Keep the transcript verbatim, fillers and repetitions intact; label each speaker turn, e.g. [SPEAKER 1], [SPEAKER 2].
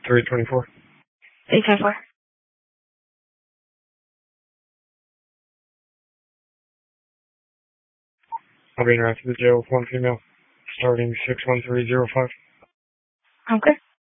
[SPEAKER 1] three twenty-four.
[SPEAKER 2] eight five four.
[SPEAKER 1] I'll be interacting with the jail with one female, starting six one three zero five.
[SPEAKER 2] Okay.